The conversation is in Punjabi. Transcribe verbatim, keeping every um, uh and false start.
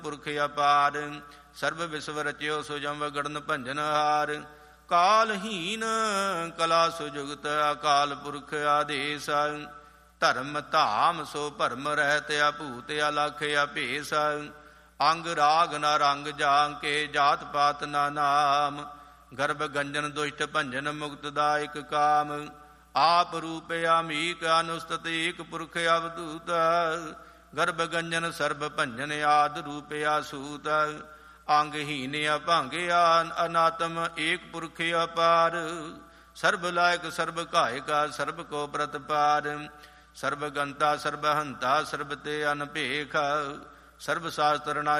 ਪੁਰਖ ਅਪਾਰ। ਸਰਬ ਵਿਸਵ ਰਚਿਓ ਸੁਜਮ ਗੜਨ ਭੰਜਨ ਹਾਰ। ਕਾਲਹੀਨ ਕਲਾ ਸੁਜੁਗਤ ਅਕਾਲ ਪੁਰਖ ਆਦੇਸ। ਧਰਮ ਧਾਮ ਸੋ ਭਰਮ ਰਹਿਤ ਅਭੂਤ ਅਲਖ ਅਭੇਸ। ਅੰਗ ਰਾਗ ਨਾ ਰੰਗ ਜਾਂਕੇ ਜਾਤ ਪਾਤ ਨਾ ਨਾਮ। ਗਰਭ ਗੰਜਨ ਦੁਸ਼ਟ ਭੰਜਨ ਮੁਕਤ ਦਾਇਕ ਕਾਮ। ਆਪ ਰੂਪ ਆਮੀਕ ਅਨੁਸਤਤ ਏਕ ਪੁਰਖ ਅਵਧੂਤ। ਗਰਭ ਗੰਜਨ ਸਰਬ ਭੰਜਨ ਆਦ ਰੂਪ ਆਸੂਤ। ਅੰਗਹੀਨ ਅਭੰਗਿਆ ਅਨਾਤਮ ਏਕ ਪੁਰਖ ਅਪਾਰ। ਸਰਬ ਲਾਇਕ ਸਰਬ ਘਾਇਕਾ ਸਰਬ ਕੋ ਪ੍ਰਤਪਾਰ। ਸਰਬ ਗੰਤਾ ਸਰਬ ਹੰਤਾ ਸਰਬ ਤੇ ਅਨਭੇਖ। ਸਰਬ ਸ਼ਾਸਤਰ ਨਾ